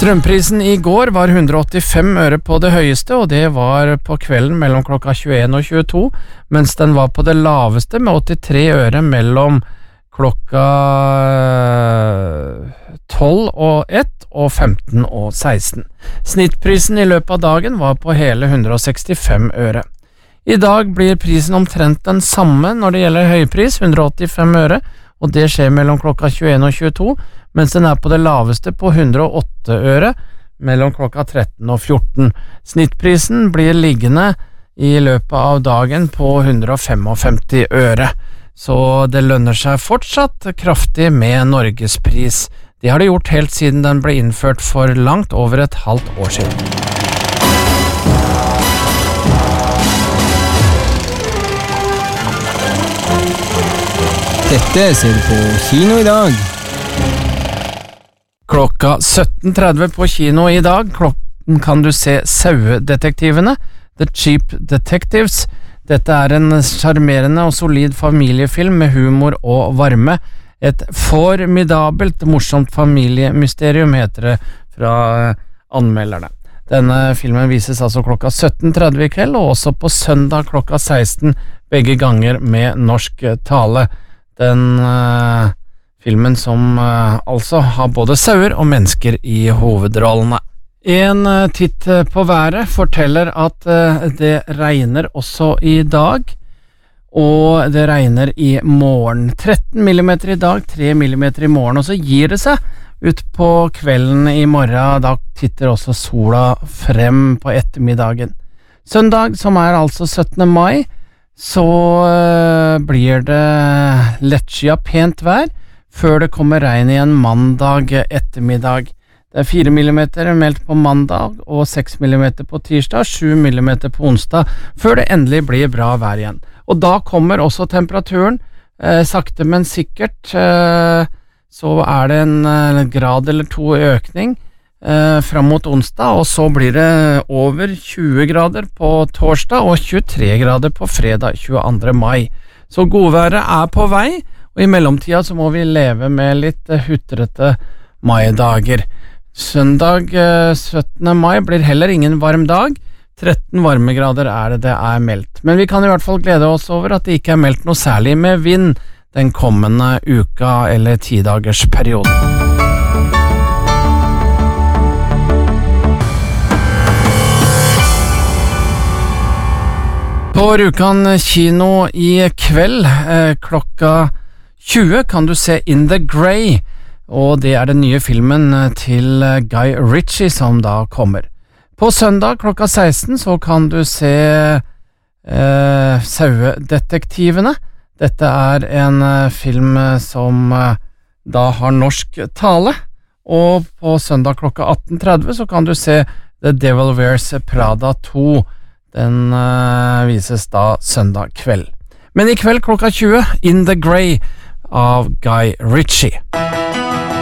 Strømprisen i går var 185 øre på det høyeste, og det var på kvelden mellom klokka 21 og 22, mens den var på det laveste med 83 øre mellom klokka 12 og 1 og 15 og 16. Snittprisen i løpet av dagen var på hele 165 øre. I dag blir prisen omtrent den samme når det gjelder høypris, 185 øre, og det skjer mellom klokka 21 og 22, mens den er på det laveste på 108 øre mellom klokka 13 og 14. Snittprisen blir liggende i løpet av dagen på 155 øre, så det lønner seg fortsatt kraftig med Norgespris. Det har det gjort helt siden den ble innført for langt over et halvt år siden. Dette ser du på kino i dag. Klokka 17.30 på kino i dag kan du se Sauedetektivene, The Cheap Detectives. Dette er en charmerende og solid familiefilm med humor og varme. Et formidabelt, morsomt familiemysterium heter det fra anmelderne. Denne filmen vises altså klokka 17.30 i kveld, og også på søndag klokka 16, begge ganger med norsk tale. Den filmen som altså har både sauer og mennesker i hovedrollene. En titt på været forteller at det regner også i dag, og det regner i morgen. 13 millimeter i dag, 3 millimeter i morgen, og så gir det seg ut på kvelden i morgen. Da titter også sola frem på ettermiddagen. Søndag, som er altså 17. mai, så blir det lettskyet pent vær, før det kommer regn igjen mandag ettermiddag. Det er 4 millimeter meldt på mandag og 6 millimeter på tirsdag, 7 millimeter på onsdag, før det endelig blir bra vær igjen. Og da kommer også temperaturen, sakte men sikkert, så er det en grad eller to økning fram mot onsdag, og så blir det over 20 grader på torsdag og 23 grader på fredag 22. mai. Så godværet er på vei, og i mellomtida så må vi leve med litt hutrete maidager. Søndag 17. mai blir heller ingen varm dag. 13 varmegrader er det er meldt. Men vi kan i hvert fall glede oss over at det ikke er meldt noe særlig med vind den kommende uka eller 10-dagers perioden. På Rjukan kino i kveld klokka 20 kan du se In the Grey, og det er den nye filmen til Guy Ritchie som da kommer. På søndag klokka 16 så kan du se Sauedetektivene. Dette er en film som da har norsk tale, og på søndag klokka 18.30 så kan du se The Devil Wears Prada 2. Den vises da søndag kveld. Men i kveld klokka 20, In the Grey av Guy Ritchie.